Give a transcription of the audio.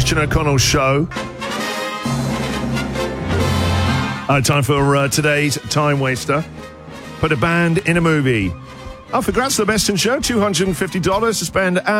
Christian O'Connell Show. Time for today's Time Waster. Put a band in a movie. Oh, for Grats the Best in Show, $250 to spend